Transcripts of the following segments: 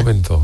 momento.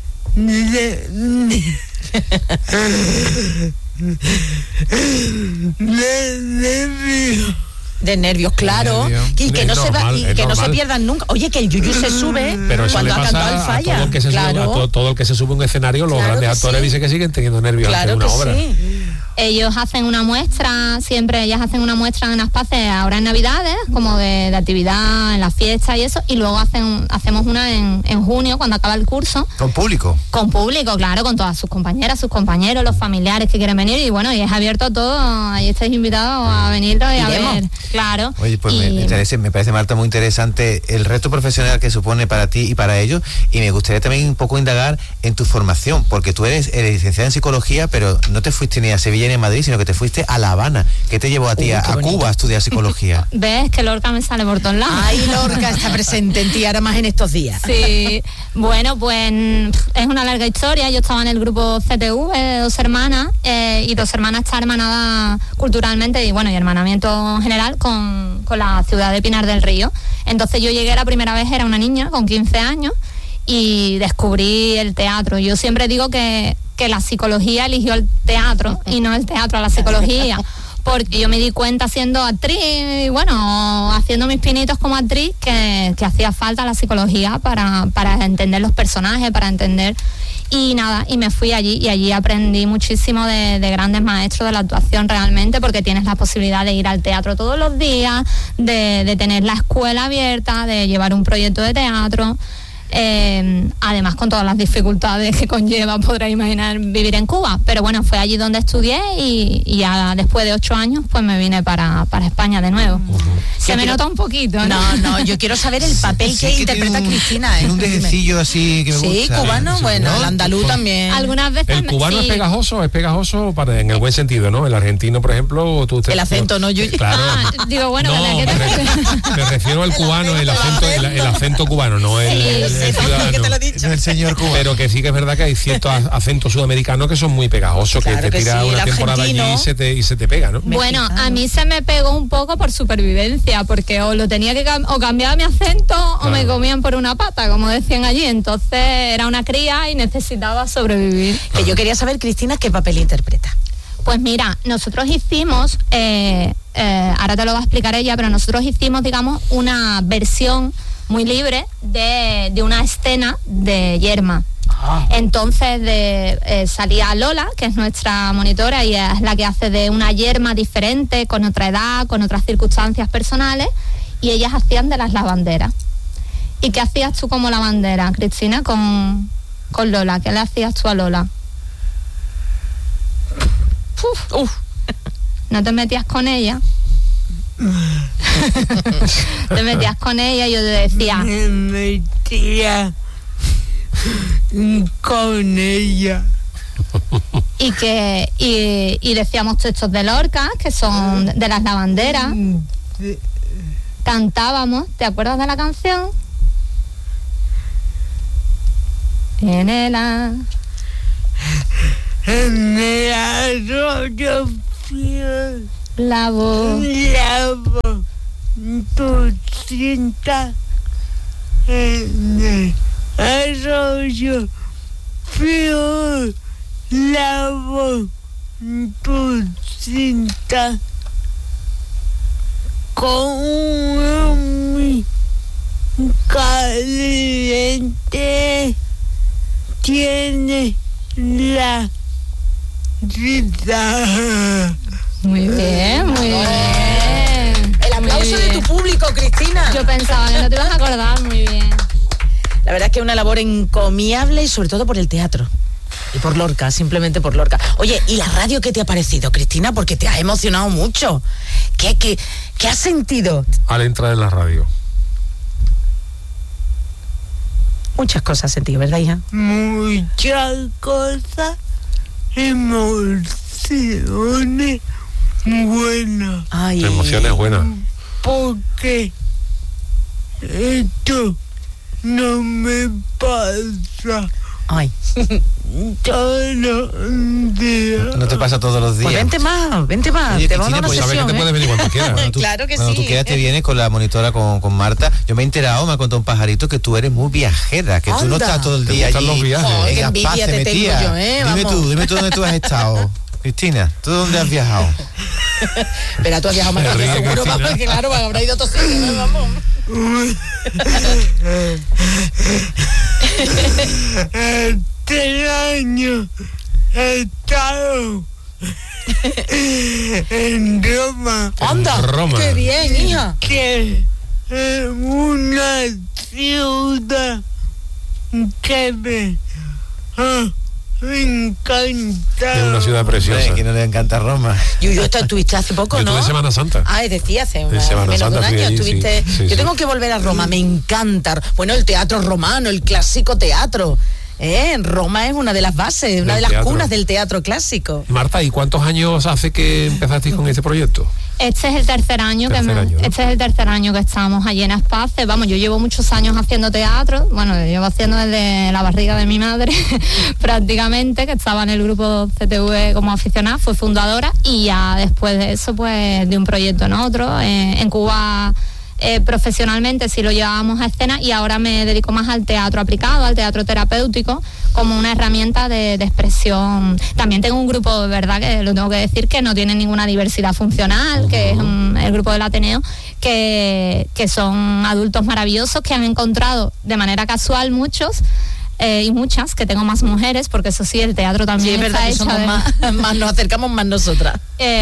De nervios, claro, y que no se pierdan nunca. Oye, que el yuyu se sube pero cuando ha cantado el Falla. Todo el que se sube a un escenario, los grandes actores dicen que siguen teniendo nervios ante una obra. Sí. Ellos hacen una muestra, siempre ellas hacen una muestra en Aspace ahora en Navidades, como de actividad en las fiestas y eso, y luego hacemos una en junio, cuando acaba el curso. ¿Con público? Con público, claro, con todas sus compañeras, sus compañeros, los familiares que quieren venir, y bueno, y es abierto a todo, ahí estáis invitados a venirlo y a ver, claro. Oye, pues me parece, Marta, muy interesante el reto profesional que supone para ti y para ellos, y me gustaría también un poco indagar en tu formación, porque tú eres licenciada en psicología, pero no te fuiste ni a Sevilla ni a Madrid, sino que te fuiste a La Habana. ¿Qué te llevó a ti a Cuba a estudiar psicología? ¿Ves? Que Lorca me sale por todos lados. Ay, Lorca está presente en ti ahora más en estos días. Sí, bueno, pues es una larga historia. Yo estaba en el grupo CTV de Dos Hermanas, y Dos Hermanas está hermanada culturalmente y bueno, y hermanamiento en general con la ciudad de Pinar del Río. Entonces yo llegué la primera vez, era una niña con 15 años, y descubrí el teatro. Yo siempre digo que la psicología eligió el teatro y no el teatro a la psicología, porque yo me di cuenta siendo actriz y bueno, haciendo mis pinitos como actriz, que hacía falta la psicología para entender los personajes, para entender, y nada, y me fui allí, y allí aprendí muchísimo de grandes maestros de la actuación realmente, porque tienes la posibilidad de ir al teatro todos los días, de tener la escuela abierta, de llevar un proyecto de teatro. Además con todas las dificultades que conlleva, podrás imaginar, vivir en Cuba, pero bueno, fue allí donde estudié, y ya después de 8 años pues me vine para España de nuevo. Se me nota un poquito, No, yo quiero saber el papel que interpreta Cristina. Un dejecillo así que me gusta. Sí, cubano, bueno, ¿no? El andaluz también. Algunas veces el cubano sí. es pegajoso en el buen sentido, ¿no? El argentino, por ejemplo, el acento, ¿no? Yo claro. Digo, bueno, no, me refiero al cubano, el acento cubano, no el ciudadano, que te lo he dicho. El señor cubano. Pero que sí que es verdad que hay ciertos acentos sudamericanos que son muy pegajosos, claro, que te tira una temporada allí y se te pega, ¿no? Bueno, a mí se me pegó un poco por supervivencia, porque o lo tenía que o cambiaba mi acento, claro, o me comían por una pata, como decían allí. Entonces era una cría y necesitaba sobrevivir. Que yo quería saber, Cristina, ¿qué papel interpreta? Pues mira, nosotros hicimos, ahora te lo va a explicar ella, pero nosotros hicimos, digamos, una versión muy libre de una escena de Yerma. Entonces salía Lola, que es nuestra monitora, y es la que hace de una Yerma diferente, con otra edad, con otras circunstancias personales, y ellas hacían de las lavanderas. ¿Y qué hacías tú como lavandera, Cristina, con Lola? ¿Qué le hacías tú a Lola? ¿No te metías con ella? Te metías con ella y yo te decía... Me metía con ella. Y decíamos textos de Lorca, que son de las lavanderas. Cantábamos, ¿te acuerdas de la canción? En el arroyo frío, la voz tu cinta, en el arroyo frío, lavo tu cinta con mi caliente, tiene la vida. Muy bien, muy bien. El aplauso de tu público, Cristina. Yo pensaba que no te ibas a acordar. Muy bien. La verdad es que es una labor encomiable, y sobre todo por el teatro. Y por Lorca, simplemente por Lorca. Oye, ¿y la radio qué te ha parecido, Cristina? Porque te ha emocionado mucho. ¿Qué has sentido? Al entrar en la radio. Muchas cosas has sentido, ¿verdad, hija? Muchas cosas, emociones buenas. Ay. Emociones buenas. Porque esto no me pasa Ay. Todos los días. No te pasa todos los días. Pues vente más. Oye, te vamos a Cristina, una pues sabes que sesión, te puedes venir cuando quieras. Claro que cuando sí. tú quieras te vienes con la monitora con Marta. Yo me he enterado, me ha contado un pajarito que tú eres muy viajera, que tú no Anda. estás todo el día ¿Te gustan allí los viajes? Oh, qué en envidia Gaspar, te tengo metida. yo, vamos. Dime tú dónde tú has estado. Cristina, ¿tú dónde has viajado? Pero tú has viajado más que yo, Ríe, seguro, Cristina. vamos, que claro, habrá ido a otro sitio, ¿no? Vamos. Este año he estado en Roma, Anda, Roma. qué bien, hija. que es una ciudad que me encanta. Es una ciudad preciosa. Que no le encanta Roma. Yo estuviste hace poco, Yo ¿no? estuve en Semana Santa. Ah, es decir, hace En Semana menos de un Santa fui año allí, estuviste. sí, Yo sí. tengo que volver a Roma, me encanta. Bueno, el teatro romano, el clásico teatro. Roma es una de las bases, una de las teatro. cunas del teatro clásico. Marta, ¿y cuántos años hace que empezasteis con este proyecto? Este es el tercer año ¿no? Este es el tercer año que estamos allí en Espace. Vamos, yo llevo muchos años haciendo teatro. Bueno, llevo haciendo desde la barriga de mi madre, prácticamente, que estaba en el grupo CTV como aficionada, fue fundadora, y ya después de eso, pues, de un proyecto en otro. En Cuba, profesionalmente sí lo llevábamos a escena, y ahora me dedico más al teatro aplicado, al teatro terapéutico, como una herramienta de expresión. También tengo un grupo, de verdad, que lo tengo que decir, que no tiene ninguna diversidad funcional, que es el grupo del Ateneo, que son adultos maravillosos que han encontrado de manera casual muchos, y muchas, que tengo más mujeres, porque eso sí, el teatro también Sí, es verdad que está somos hecho más, nos acercamos más nosotras.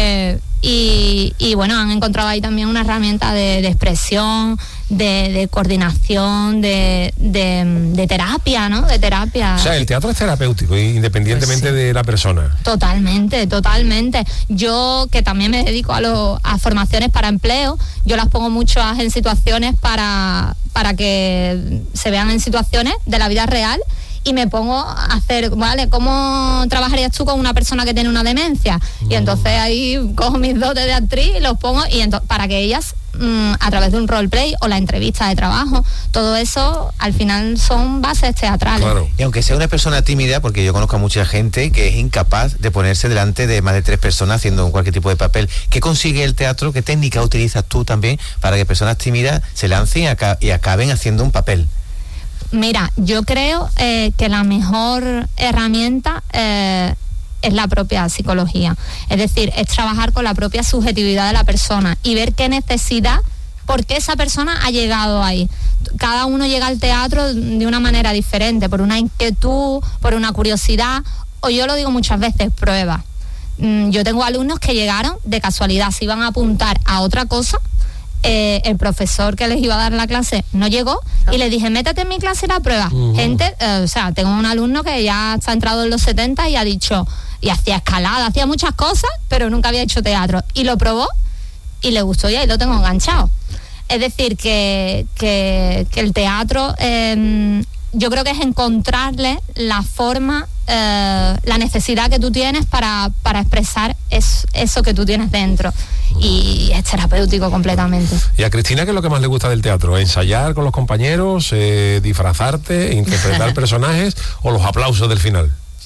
y bueno, han encontrado ahí también una herramienta de expresión, de coordinación, de terapia, ¿no? De terapia. O sea, el teatro es terapéutico, independientemente Pues sí. de la persona. Totalmente. Yo, que también me dedico a formaciones para empleo, yo las pongo mucho en situaciones para que se vean en situaciones de la vida real, y me pongo a hacer, ¿vale? ¿Cómo trabajarías tú con una persona que tiene una demencia? Y entonces ahí cojo mis dotes de actriz y los pongo, y para que ellas, a través de un roleplay o la entrevista de trabajo, todo eso al final son bases teatrales. Claro. Y aunque sea una persona tímida, porque yo conozco a mucha gente que es incapaz de ponerse delante de más de 3 personas haciendo cualquier tipo de papel, ¿qué consigue el teatro? ¿Qué técnica utilizas tú también para que personas tímidas se lancen y acaben haciendo un papel? Mira, yo creo que la mejor herramienta es la propia psicología. Es decir, es trabajar con la propia subjetividad de la persona y ver qué necesidad, por qué esa persona ha llegado ahí. Cada uno llega al teatro de una manera diferente, por una inquietud, por una curiosidad, o yo lo digo muchas veces, prueba. Yo tengo alumnos que llegaron de casualidad, se iban a apuntar a otra cosa. El profesor que les iba a dar la clase no llegó, y le dije, métete en mi clase y la prueba. Gente, o sea, tengo un alumno que ya está entrado en los 70 y ha dicho, y hacía escalada, hacía muchas cosas, pero nunca había hecho teatro, y lo probó y le gustó, y ahí lo tengo enganchado. Es decir, que el teatro, yo creo que es encontrarle la forma, la necesidad que tú tienes para expresar eso que tú tienes dentro, y es terapéutico completamente. Y a Cristina, ¿qué es lo que más le gusta del teatro? ¿Ensayar con los compañeros, disfrazarte, interpretar personajes, o los aplausos del final?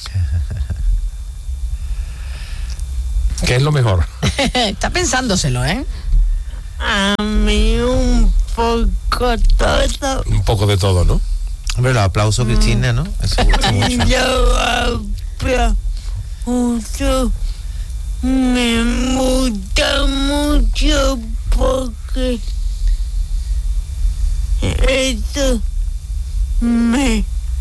¿Qué es lo mejor? Está pensándoselo, ¿eh? A mí un poco todo. Un poco de todo, ¿no? Hombre, los aplausos, Cristina, ¿no? Eso gusta mucho. Yo aplauso. Me gusta mucho porque eso me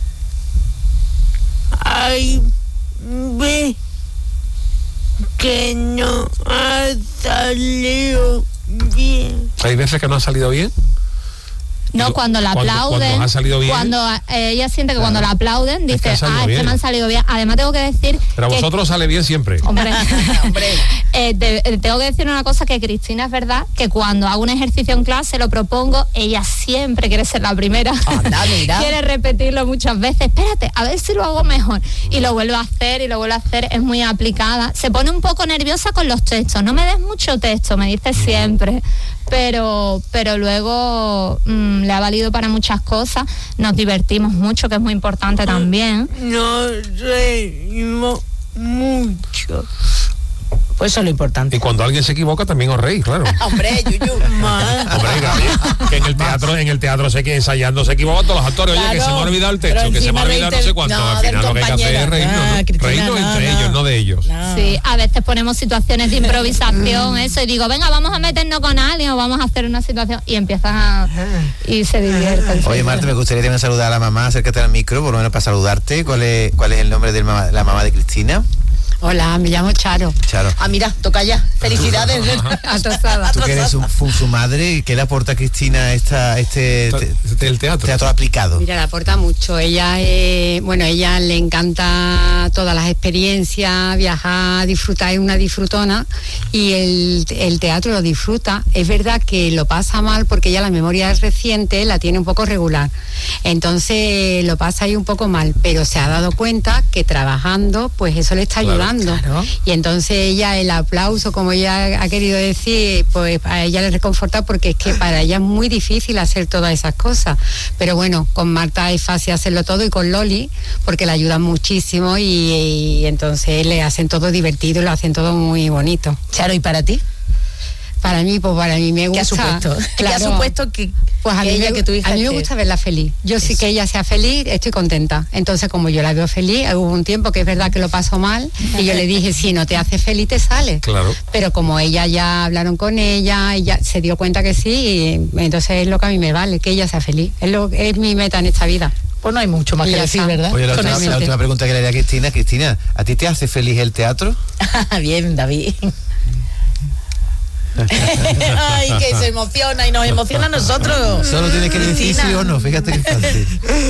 hay ve que no ha salido bien. ¿Hay veces que no ha salido bien? No, cuando la aplauden, cuando ha salido bien, cuando ella siente que cuando la aplauden, dice, ha salido es que bien. me han salido bien. Además tengo que decir Pero a que, vosotros sale bien siempre. hombre, Hombre. Tengo que decir una cosa, que Cristina es verdad que cuando hago un ejercicio en clase, lo propongo, ella siempre quiere ser la primera. Anda, mira. Quiere repetirlo muchas veces. Espérate, a ver si lo hago mejor. Y lo vuelvo a hacer y lo vuelvo a hacer. Es muy aplicada. Se pone un poco nerviosa con los textos. No me des mucho texto, me dice siempre. Pero luego le ha valido para muchas cosas. Nos divertimos mucho, que es muy importante también. Nos reímos mucho. Pues eso es lo importante. Y cuando alguien se equivoca también os reís, claro. Hombre, Yuyu. Hombre, que en el teatro sé que ensayando se equivocan todos los actores. Oye, que se me ha olvidado el texto, que se me ha olvidado no sé cuánto. Al final lo que hay que hacer es reírnos entre ellos, no de ellos. Sí, a veces ponemos situaciones de improvisación, eso, y digo, venga, vamos a meternos con alguien o vamos a hacer una situación, y empiezan y se divierten. Oye, Marta, me gustaría también saludar a la mamá, acércate al micro, por lo menos para saludarte. ¿Cuál es el nombre de la mamá de Cristina? Hola, me llamo Charo. Charo. Ah, mira, toca ya. Felicidades. Atrasada. Tú que eres su madre, ¿qué le aporta a Cristina el teatro aplicado? Mira, le aporta mucho. Ella le encanta todas las experiencias, viajar, disfrutar, es una disfrutona, y el teatro lo disfruta. Es verdad que lo pasa mal porque ella la memoria reciente la tiene un poco regular. Entonces lo pasa ahí un poco mal, pero se ha dado cuenta que trabajando, pues eso le está ayudando. Claro. Y entonces ella, el aplauso, como ella ha querido decir, pues a ella le reconforta, porque es que para ella es muy difícil hacer todas esas cosas. Pero bueno, con Marta es fácil hacerlo todo, y con Loli, porque le ayudan muchísimo, y entonces le hacen todo divertido y lo hacen todo muy bonito. Charo, ¿y para ti? Para mí me gusta. ¿Qué ha supuesto? Claro, ¿Qué ha supuesto que pues a mí me gusta verla feliz. Yo sí que ella sea feliz, estoy contenta. Entonces, como yo la veo feliz, hubo un tiempo que es verdad que lo pasó mal, y yo le dije, si no te hace feliz, te sale. Claro. Pero como ella ya hablaron con ella, ella se dio cuenta que sí, y entonces es lo que a mí me vale, que ella sea feliz. Es mi meta en esta vida. Pues no hay mucho más que decir, ¿verdad? Oye, la última pregunta que le haría a Cristina. Cristina, ¿a ti te hace feliz el teatro? Bien, David. Ay, que se emociona y nos emociona a nosotros. Solo tienes que decir sí o no, fíjate que fácil.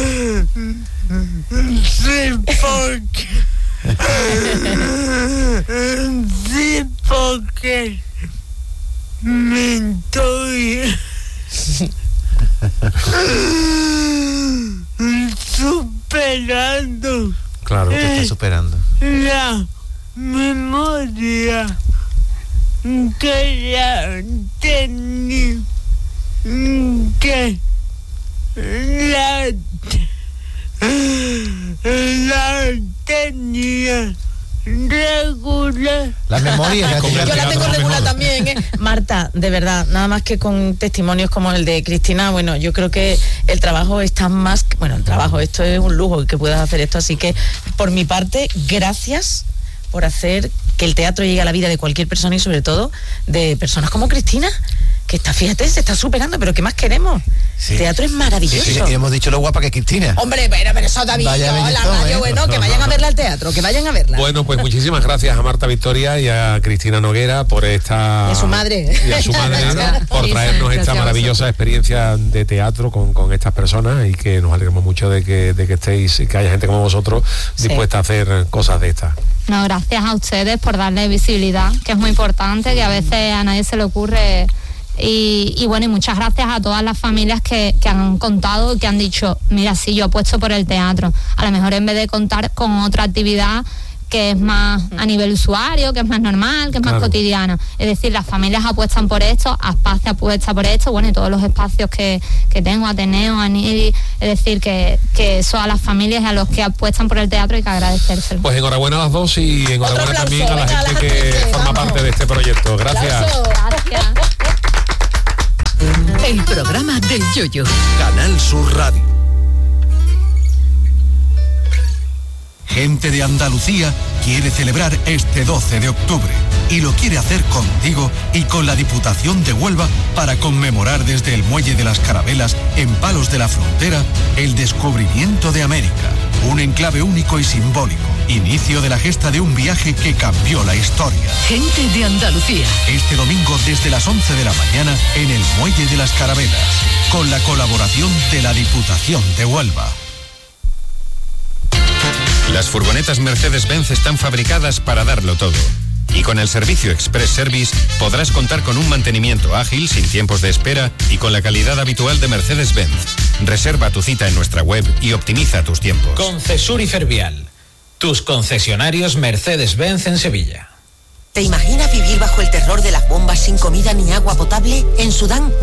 Sí, porque me estoy superando. Claro, te está superando. La memoria que ya tenía, que la tenía regular. La memoria. Yo la tengo regular también, ¿eh? Marta, de verdad, nada más que con testimonios como el de Cristina, bueno, yo creo que el trabajo está más... Bueno, el trabajo, esto es un lujo que puedas hacer esto, así que por mi parte, gracias por hacer que el teatro llegue a la vida de cualquier persona, y sobre todo de personas como Cristina, que está, fíjate, se está superando, pero ¿qué más queremos? Sí. El teatro es maravilloso. Sí, y hemos dicho lo guapa que es Cristina. Hombre, pero eso, David, la radio, bueno, que vayan a verla al teatro, que vayan a verla. Bueno, pues muchísimas gracias a Marta Victoria y a Cristina Noguera por esta... Y a su madre. Y a su madre, ¿no? Por traernos esta maravillosa experiencia de teatro con estas personas, y que nos alegramos mucho de que estéis, y que haya gente como vosotros dispuesta a hacer cosas de estas. No, gracias a ustedes por darle visibilidad, que es muy importante, que a veces a nadie se le ocurre. Y bueno, y muchas gracias a todas las familias que han contado y que han dicho, mira, sí, yo apuesto por el teatro. A lo mejor en vez de contar con otra actividad que es más a nivel usuario, que es más normal, que es más cotidiana. Es decir, las familias apuestan por esto, Aspace apuesta por esto, bueno, y todos los espacios que tengo, Ateneo, Aniri, es decir, que eso a las familias y a los que apuestan por el teatro hay que agradecérselo. Pues enhorabuena a las dos, y enhorabuena también a la gente que forma parte de este proyecto. Gracias. Gracias. El programa del Yoyo. Canal Sur Radio. Gente de Andalucía quiere celebrar este 12 de octubre y lo quiere hacer contigo y con la Diputación de Huelva para conmemorar desde el Muelle de las Carabelas, en Palos de la Frontera, el descubrimiento de América. Un enclave único y simbólico. Inicio de la gesta de un viaje que cambió la historia. Gente de Andalucía. Este domingo desde las 11 de la mañana en el Muelle de las Carabelas, con la colaboración de la Diputación de Huelva. Las furgonetas Mercedes-Benz están fabricadas para darlo todo. Y con el servicio Express Service podrás contar con un mantenimiento ágil, sin tiempos de espera y con la calidad habitual de Mercedes-Benz. Reserva tu cita en nuestra web y optimiza tus tiempos. Concesur y Fervial, tus concesionarios Mercedes-Benz en Sevilla. ¿Te imaginas vivir bajo el terror de las bombas sin comida ni agua potable? En Sudán